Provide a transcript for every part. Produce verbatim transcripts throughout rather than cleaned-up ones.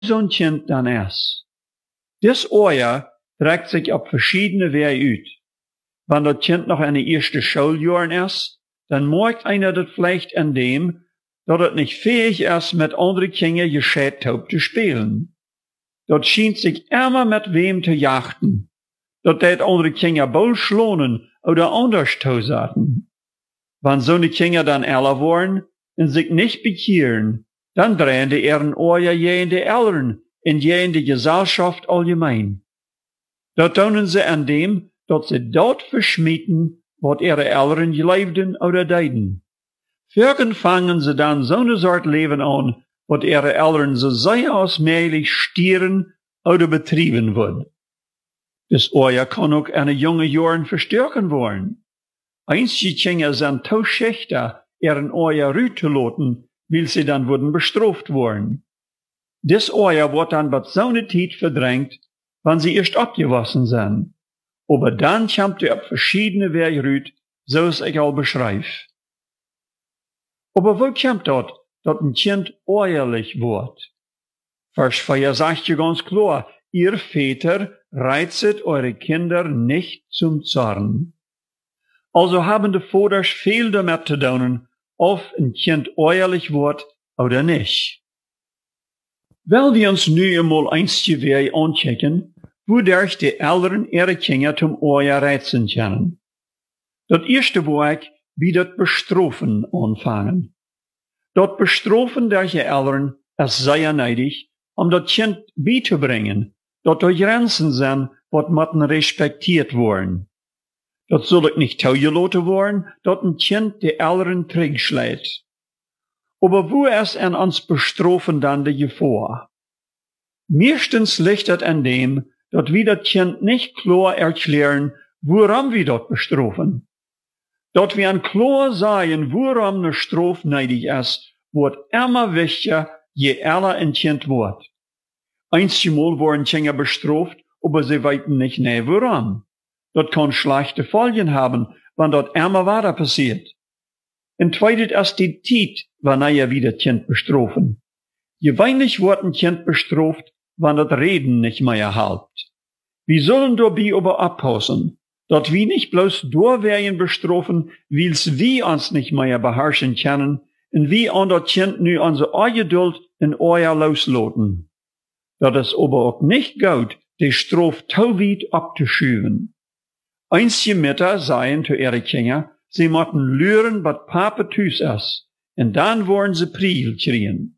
zo'n kind dan is. Dis Oja trekt sich op verschiedene Wege uit. Wenn das Kind noch in den ersten Schuljahren ist, dann merkt einer das vielleicht an dem, dass es nicht fähig ist, mit anderen Kindern gescheit zu spielen. Das scheint sich immer mit wem zu jachten. Das det andere Kinder bald schlonen oder anders tausaten. Wenn so ne Kinder dann älter worden und sich nicht bekehren, dann drehen die ihren Ohren je in die Eltern und je in die Gesellschaft allgemein. Das tun sie an dem, dass sie dort verschmieden, was ihre Eltern geleefden oder deiden. Viergen fangen sie dann so eine Sort Leben an, was ihre Eltern so sehr als möglich stieren oder betrieben wird. Das Oja kann auch in jungen Jahren verstärken worden. Einige Kinder sind zu schlechter, ihren Oja rüt zu lassen, weil sie dann wurden bestraft worden. Das Oja wird dann bei so einer Zeit verdrängt, wenn sie erst abgewaschen sind. Aber dann kommt er auf verschiedene Wege rüt, so es ich all beschreibe. Aber wo kommt dort, dass ein Kind ehrlich wird? Vers vier sagt ja ganz klar, ihr Väter reizet eure Kinder nicht zum Zorn. Also haben die Vaters viel damit zu tun, ob ein Kind ehrlich wird oder nicht. Weil wir uns nu einmal einzige Wege anchecken, wodurch die Eltern ihre Kinder zum Oja reizen können. Das erste Weg, wie das Bestrafen anfangen. Das Bestrafen der Eltern ist sehr neidig, um das Kind beizubringen, dass die Grenzen sind, was müssen respektiert werden. Das soll ich nicht zugelassen werden, dass ein Kind die Eltern zurückschlägt. Aber wo ist an uns Bestrafen dann die Gefahr? Meistens liegt es an dem, dass wir das Kind nicht klar erklären, woran wir das bestrafen. Dass wir an klar sagen, woran eine Strafe neidig ist, wird immer wichtiger, je älter ein Kind wird. Einmal werden Kinder bestraft, aber sie weiten nicht näher woran. Das kann schlechte Folgen haben, wenn das immer weiter passiert. Und zweitens ist die Zeit, wann er wieder Kind bestrafen. Gewöhnlich wird ein Kind bestraft, wenn das Reden nicht mehr hält. Wir sollen dabei aber abpassen, dass wir nicht bloß durchwählen bestrafen, weil's wir uns nicht mehr beherrschen können, und wir an das Kind nu unsere Ungeduld in euer loslassen. Das ist aber auch nicht gut, die Strafe zu weit abzuschieben. Einige Mütter sagen zu ihren Kindern, sie müssen lernen, was Papa tüß ist, und dann wollen sie Priel kriegen.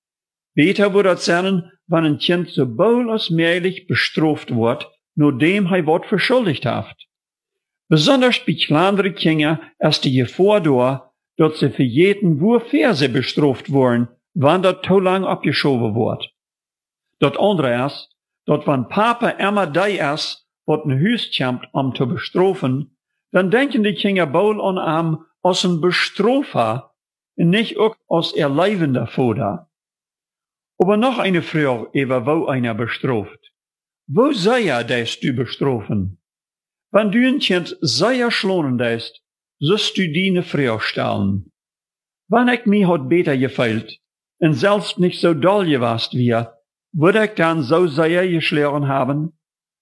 Beter wird das sein, wenn ein Kind so bald als möglich bestraft wird, nur dem er was verschuldigt hat. Besonders bei kleineren Kindern ist die Gefahr da, dass sie verjäten, wofür sie bestraft wurden, wenn das zu lang abgeschoben wird. Das andere ist, dass wenn Papa immer der ist, was ein Haus kommt, um zu bestrafen, dann denken die Kinder bald an ihn als ein Bestrafer und nicht auch als ihr leibender Vater. Aber noch eine Frage über wo einer bestraft. Wo sei er, dass du bestrafen? Wenn du ein Kind sehr schlonen lässt, sollst du dir eine Frage stellen. Wenn ich mir hat besser gefällt und selbst nicht so doll gewesen wäre, würde ich dann so sehr geschlagen haben?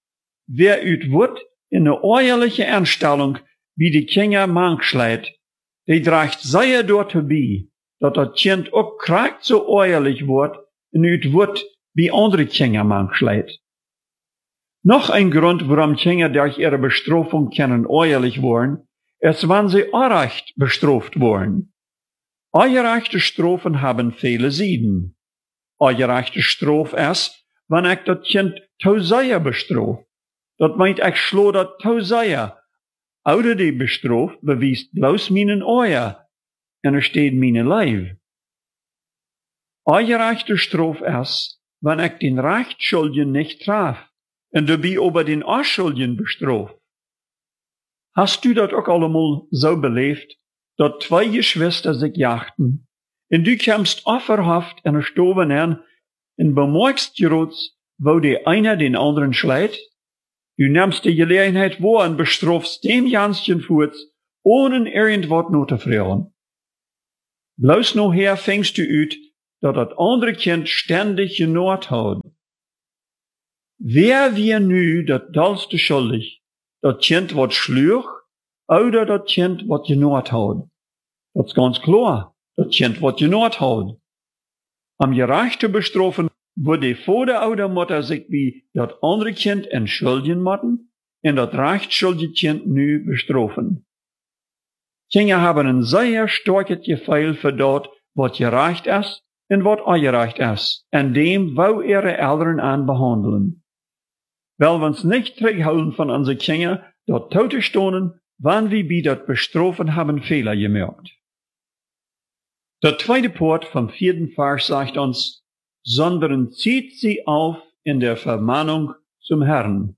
Wer üt wird in eine ehrliche Einstellung, wie die Kinder manchmal, die trägt sehr dort bei, dass das Kind auch kriegt so ehrlich wird und üt wird wie andere Kinder manchmal. Noch ein Grund, warum Kinder durch ihre Bestrafung können ehrlich werden, ist, wenn sie unrecht bestraft werden. Ungerechte Strafen haben viele Seiten. Ungerechte Strafe ist, wenn ich das Kind zu sehr bestrafe. Das meint, ich schlo das zu sehr. Oder die Bestraf bewiest bloß meinen Eier, und er steht meine Leib. Ungerechte Strafe ist, wenn ich den Rechtsschuldigen nicht traf, und dabei über den Unschuldigen bestraft. Hast du das auch allemal so belebt, dass zwei Geschwister sich jachten, und du kommst offerhaft in der Stube an, und bemerkst gerot, wo der einer den anderen schlägt? Du nimmst die Gelegenheit wahr und bestrafst dem Janschen Furz, ohne irgendwas noch zu fragen. Bloß nachher fängst du ut, dat dat andere kind ständig genord houdt. Wer wir nu dat dalste schuldig, dat kind wat schluch, oder dat kind wat genord houdt? Dat is ganz klar, dat kind wat genord houdt. Am gerechte bestrafen, wo die Vater oder Mutter sich wie dat andere kind entschuldigen moeten, en dat rechtschuldige kind nu bestrafen. Kinder haben een sehr starkes Gefühl für dat, wat gerecht ist en wat ongerecht ist, en dem, wo ihre Eltern an behandeln. Weil wir uns nicht terughouden von unseren Kindern, dort tote stonen, wann wir bei dat bestrafen haben Fehler gemerkt. Der zweite Part vom vierten Vers sagt uns, sondern zieht sie auf in der Vermahnung zum Herrn.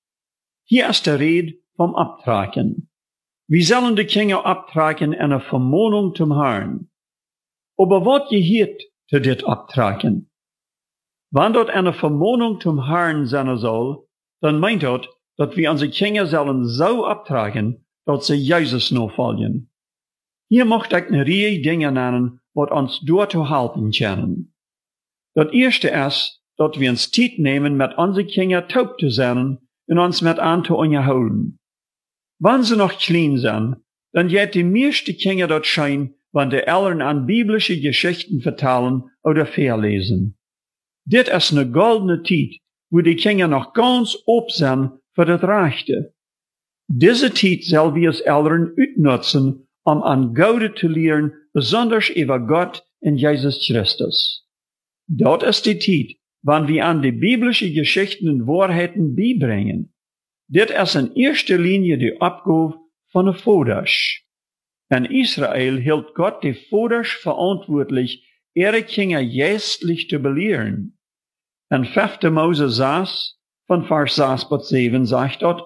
Hier ist der Rede vom Abtragen. Wir sollen die Kinder abtragen in einer Vermahnung zum Herrn. Aber was gehört zu dit Abtragen? Wenn dort eine Vermahnung zum Herrn sein soll, dann meint dort, dass wir unsere Kinder sollen so abtragen, dass sie Jesus nachfolgen. Hier möchte ich eine Reihe Dinge nennen, was uns dort zu helfen können. Das erste ist, dass wir uns Zeit nehmen, mit unseren Kindern taub zu sein und uns mit an zu unterhalten. Wenn sie noch klein sind, dann geht die meisten Kinder dort schein, wenn die Eltern an biblische Geschichten vertellen oder verlesen. Dit ist eine goldene Zeit, wo die Kinder noch ganz ob sind für das Rechte. Diese Zeit soll wir als Eltern utnutzen, um an Gott zu lehren, besonders über Gott und Jesus Christus. Dort ist die Zeit, wann wir an die biblischen Geschichten und Wahrheiten beibringen. Dit ist in erster Linie die Abgabe von den Vaters. In Israel hielt Gott die Vaters verantwortlich, ihre Kinder geistlich zu belehren. In fünfter Mose sechs, von Vers sechs bis sieben, sagt dort,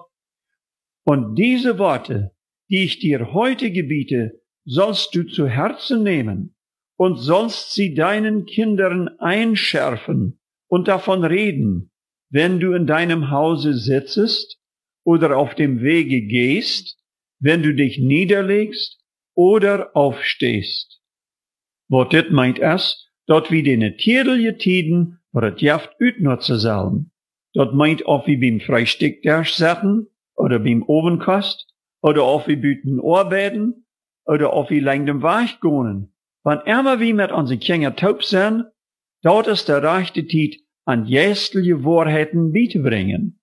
und diese Worte, die ich dir heute gebiete, sollst du zu Herzen nehmen und sollst sie deinen Kindern einschärfen und davon reden, wenn du in deinem Hause sitzest oder auf dem Wege gehst, wenn du dich niederlegst oder aufstehst. Wat dit meint es, dat wie die natuurlijke tiden waar het jaft uitnutzen zullen. Dat meint of wie beim Frühstück daar zitten, oder beim Ovenkast, oder of wie buiten arbeiten, oder of wie lang dem Weg gehen. Wann immer wie mit unseren Kindern taub sind, dort ist der rechte Zeit, an geistliche Wahrheiten beizubringen.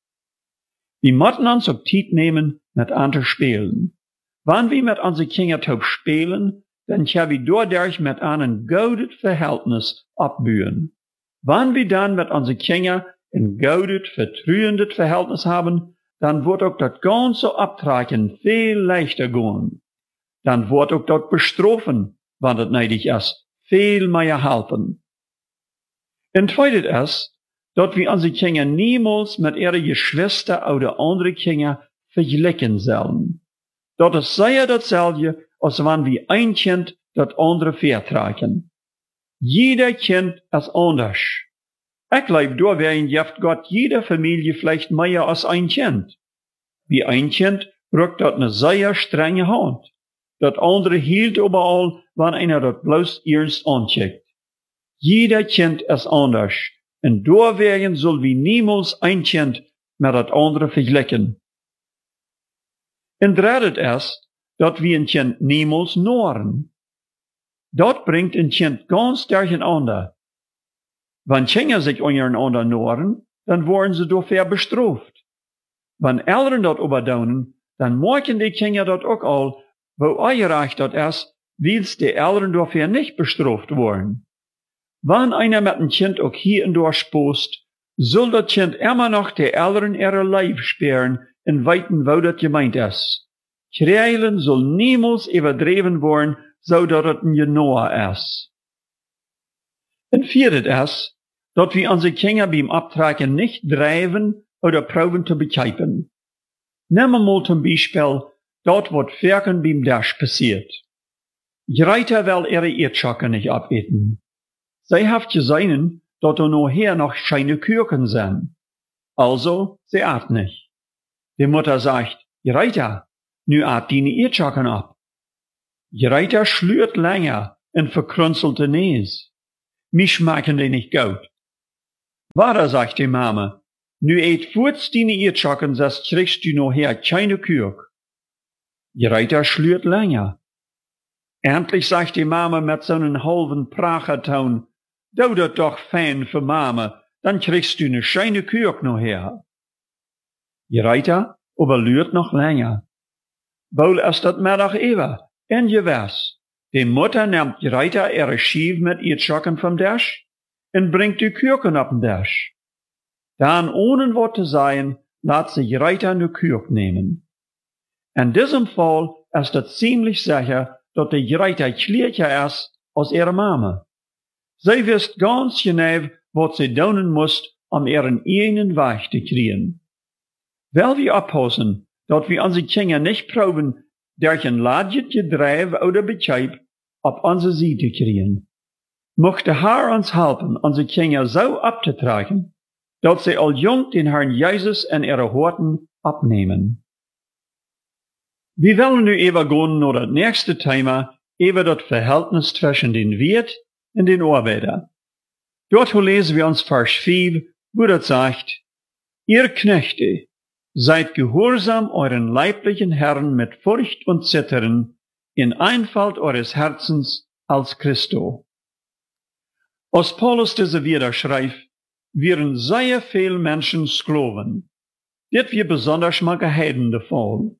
Wir müssen uns auch Zeit nehmen, mit anderen spielen. Wenn wir mit unseren Kindern taub spielen, dann können wir dadurch mit einem gutes Verhältnis abbauen. Wenn wir dann mit unseren Kindern ein gutes, vertrauendes Verhältnis haben, dann wird auch das ganze Abtragen viel leichter gehen. Dann wird auch das Bestrafen, wenn das nötig ist, viel mehr helfen. Und zweites ist, dass wir unsere Kinder niemals mit ihren Geschwistern oder anderen Kindern vergleichen sollen. Das ist sehr dasselbe, als wenn wir ein Kind das andere vertragen. Jeder Kind ist anders. Ich glaube, da wären jeft Gott jeder Familie vielleicht mehr als ein Kind. Wie ein Kind braucht das eine sehr strenge Hand. Das andere hielt überall, wenn einer das bloß ernst ancheckt. Jeder Kind ist anders. Und da wären soll wir niemals ein Kind mit das andere vergleichen. Und drittens ist, dass wir ein Kind niemals noren. Dat bringt ein Kind ganz durcheinander. Wenn Kinder sich untereinander noren, dann werden sie dafür bestraft. Wenn Eltern dat überdaunen, dann merken die Kinder dat auch all, wo eurecht dat ist, willst die Eltern dafür nicht bestraft worden. Wenn einer mit dem Kind auch hier und dort spost, soll das Kind immer noch die Eltern ihre Leib sperren und weiten, wo das gemeint ist. Kreilen soll niemals überdreven worden, so dass es ein Genoa ist. Und viertes ist, dass wir unsere Kinder beim Abtragen nicht treiben oder proben zu begreifen. Nehmen wir mal zum Beispiel, dort was Ferken beim Dash passiert. Greiter will ihre Erdschocke nicht abeten. Sie haft gesehen, dass da nachher noch scheine Kürken sind. Also, sie at nicht. Die Mutter sagt, Greiter, nu at deine Erdschocke ab. Greiter schlürt länger und verkrunzelte Näs. mich schmecken die nicht gut. Warte, sagt die Mama, nu eet voorts deine Eetschokken, das kriegst du noch her keine Kürk. Die Reiter schlürt länger. Endlich sagt die Mama mit so einem halben Pracherton, du dat doch fein für Mama, dann kriegst du ne scheine Kürk noch her. Die Reiter aber lürt noch länger. Wohl ist dat Mittag ewer, en je was. Die Mutter nimmt die Reiter ihre Schief mit ihr Schocken vom Tisch und bringt die Kürken auf den Tisch. Dann, ohne Wort zu sagen, lässt sich Reiter ne Kürk nehmen. In diesem Fall ist es ziemlich sicher, dass die Reiter klärcher ist als ihre Mama. Sie wisst ganz genau, was sie tun muss, um ihren eigenen Weg zu kriegen. Weil wir aufpassen, dass wir unsere Kinder nicht proben, durch ein Ladjet Gedreif oder Bescheid auf unsere Seite kriegen. Möchte Herr uns helfen, unsere Kinder so abzutragen, dass sie all jung den Herrn Jesus in ihre Horten abnehmen. Wir wollen nu even gehen naar het nächste Thema, über das Verhältnis zwischen den Wirt und den Arbeiter. Dort lesen wir uns Vers fünf, wo das sagt, ihr Knechte, seid gehorsam euren leiblichen Herren mit Furcht und Zittern in Einfalt eures Herzens als Christo. Als Paulus diese wieder schreibt, wären sehr viel Menschen Skloven. Dit wir besonders mal Heiden der Fall.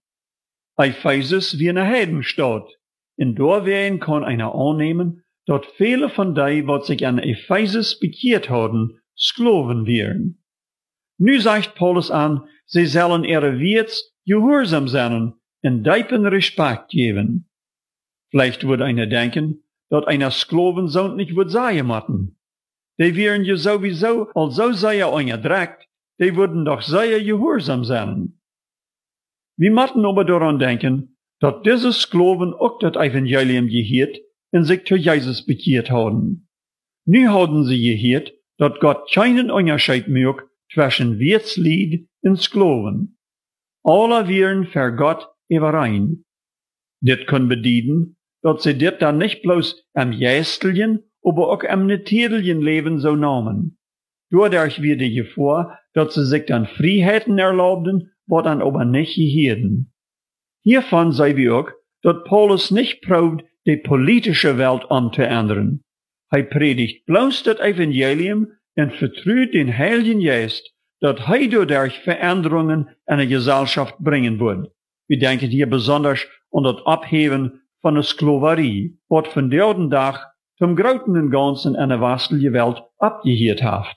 Ephesus wie eine Heidenstadt. In Dorwehen kann einer annehmen, dort viele von die, wat sich an Ephesus bekehrt haben, Skloven wären. Nu sagt Paulus an, sie sollen ihre Wirts gehorsam sein und diepen Respekt geben. Vielleicht wird einer denken, dass einer Sklovensohn nicht wird sein matten. Die wären ja sowieso, also sehr unterdrückt, die würden doch sehr gehorsam sein. Wir müssen aber daran denken, dass diese Skloven auch das Evangelium gehört und sich zu Jesus bekehrt haben. Nu haben sie gehört, dass Gott keinen Unterschied macht zwischen Wirtslied und Skloven. Alle wären für Gott überein. Dit kann bedeuten, dass sie dit dann nicht bloß am Jästelchen, aber auch am natürlichen Leben so nahmen. Dadurch wird die Gefahr, dass sie sich dann Freiheiten erlaubten, wat dann aber nicht gehirden. Hiervon sei wir auch, dass Paulus nicht probt, die politische Welt umzuändern. Er predigt bloß das Evangelium und vertraut den Heiligen Geist, dass er dadurch Veränderungen in der Gesellschaft bringen wird. Wir denken hier besonders an das Abheben von der Sklaverei, was von diesem Tag zum Großen und Ganzen in der westlichen Welt abgehört hat.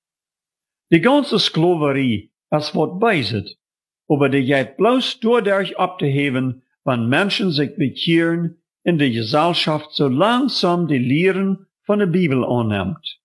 Die ganze Sklaverei ist was beiset, aber die geht bloß dadurch abzuheben, wenn Menschen sich bekehren in der Gesellschaft so langsam die Lehren von der Bibel annimmt.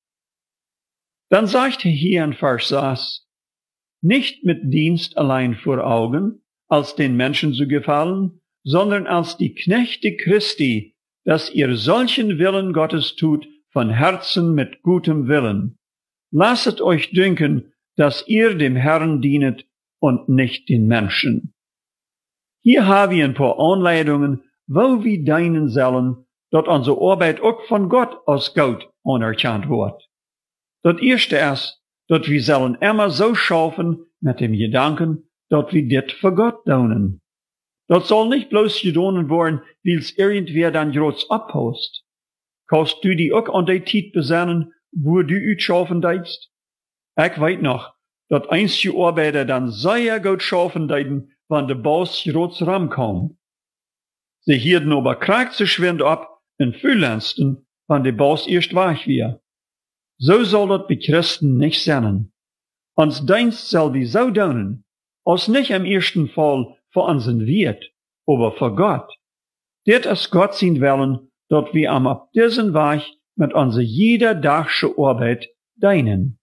Dann sagt er hier in Vers sechs, nicht mit Dienst allein vor Augen, als den Menschen zu gefallen, sondern als die Knechte Christi, dass ihr solchen Willen Gottes tut, von Herzen mit gutem Willen. Lasset euch dünken, dass ihr dem Herrn dienet und nicht den Menschen. Hier haben wir ein paar Anleitungen, wo wir dienen sollen, dass unsere Arbeit auch von Gott als gut anerkannt wird. Das erste ist, dass wir sollen immer so schaffen mit dem Gedanken, dass wir dit für Gott tun. Das soll nicht bloß getan werden, weil es irgendwer dann groß abpost. Kannst du die auch an die Zeit besinnen, wo du ut schaffen deitst? Ich weiß noch, dass einige Arbeiter dann sehr gut schaffen deiten, wenn der Boss groß ramkam. Sie hielten aber krank zu schwind ab und fühlensten, wenn der Boss erst weg war. So soll das bei Christen nicht sein. Uns Dienst soll wir so tun, als nicht im ersten Fall für unseren Wirt, aber für Gott. Dit ist Gott sein Willen, dass wir am ab diesen Weg mit unserer jederdagsche Arbeit dienen.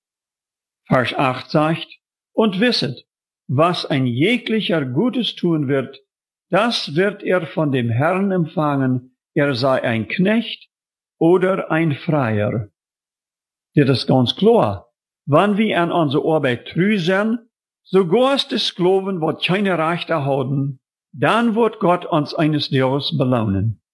Vers acht sagt, und wisset, was ein jeglicher Gutes tun wird, das wird er von dem Herrn empfangen, er sei ein Knecht oder ein Freier. Dit ist ganz klar. Wenn wir an unsere Arbeit treu sind, sogar ist es Sklaven, wat keine Rechte haben, dann wird Gott uns eines Tages belohnen.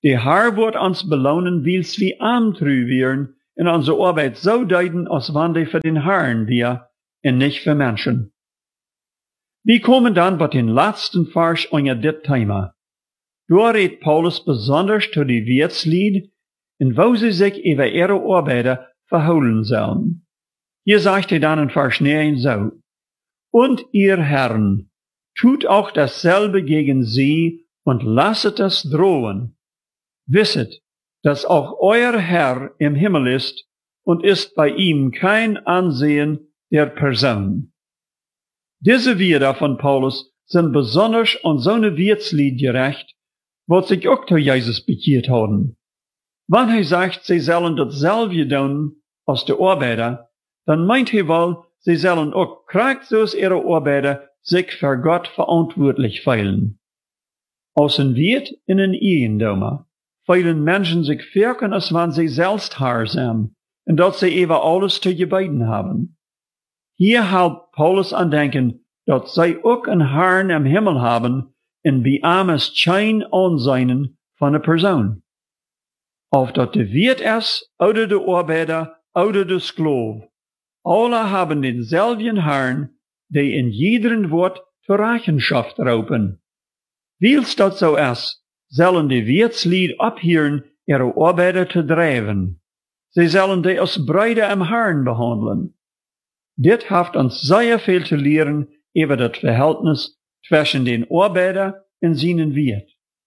Die Herr wird uns belohnen, wils wie armtreu wären, in unsere Arbeit so deuten, als wann die für den Herrn wir, und nicht für Menschen. Wir kommen dann bei den letzten Vers unter dit Thema. Da redet Paulus besonders zu die Wirtslied, in wo sie sich über ihre Arbeiter verholen sollen. Hier sagt er dann in Vers neun so: Und ihr Herren, tut auch dasselbe gegen sie und lasset es drohen. Wisset, dass auch euer Herr im Himmel ist und ist bei ihm kein Ansehen der Person. Diese Wörter von Paulus sind besonders an so eine Wirtslied gerecht, was sich auch zu Jesus bekehrt haben. Wenn er sagt, sie sollen dasselbe tun als die Arbeiter, dann meint er wohl, sie sollen auch kraftlos ihre Arbeiter sich für Gott verantwortlich fühlen. Aus ein Wirt in ein Eigendom fühlen Menschen sich wirken, als wenn sie selbst Herr sind, und dass sie eben alles zu gebeten haben. Hier hält Paulus an denken, dass sie auch einen Herrn im Himmel haben, in bei ihm ist kein Ansehen von einer Person. Auf dat de Wirt ist, oder de Arbeiter, oder de Sklave, alle haben denselben Herrn, der in jedem Wort zur Rechenschaft raupen. Wils dat so ist, sollen die Wirtslied abhören, ihre Arbeiter zu treiben. Sie sollen die als Brüder im Herrn behandeln. Dit haft uns sehr viel zu lehren über das Verhältnis zwischen den Arbeiter und seinen Wirt.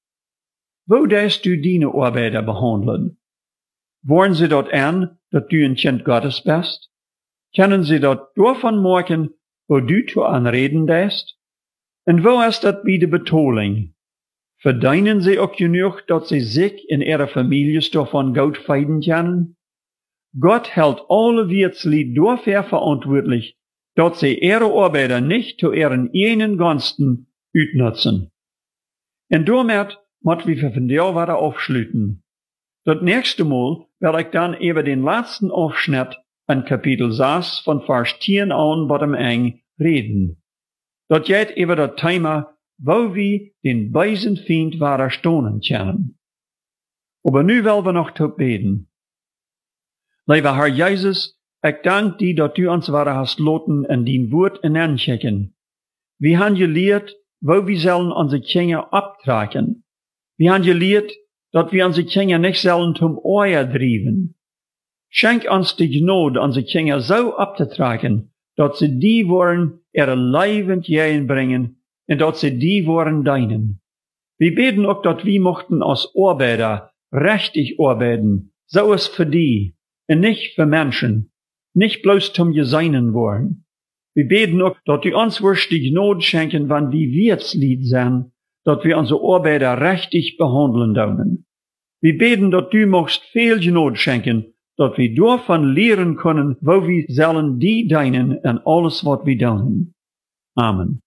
Wo darfst du deine Arbeiter behandeln? Wollen sie dort an, dass du ein Kind Gottes bist? Können sie dort davon merken, wo du zu anreden darfst? Und wo ist das bei der Betonung? Verdienen sie auch genug, dass sie sich in ihrer Familie davon gut feiden können? Gott hält alle Wirtslied dafür verantwortlich, dass sie ihre Arbeiter nicht zu ihren eigenen Gunsten utnutzen. Und damit muss wir für vandaag weiter aufschließen. Das nächste Mal werde ich dann über den letzten Aufschnitt an Kapitel sechs von Vers zehn an bei dem Eng reden. Das geht über das Thema, wo wir den bösen Feind widerstehen können. Aber nu wollen wir noch zu beten. Lieber Herr Jesus, ich danke dir, dass du uns weiter hast loten in dein Wort hineinschicken. Wir haben gelehrt, wo wir sollen unsere Kinder abtragen. Wir haben gelehrt, dass wir unsere Kinder nicht sollen zum Euer drieben. Schenk uns die Gnade, unsere Kinder so abzutragen, dass sie die wollen, ihre Leben bringen, und dass sie die wollen deinen. Wir beten auch, dass wir mochten als Arbeiter richtig arbeiten, so ist für die, und nicht für Menschen, nicht bloß zum Geseinen wollen. Wir beten auch, dass die uns wirst die Gnade schenken, wenn wir Wirtslied sind, dass wir unsere Arbeiter richtig behandeln dürfen. Wir beten, dass du möchtest viel Gnade schenken, dass wir davon lehren können, wo wir sollen die deinen in alles, was wir tun. Amen.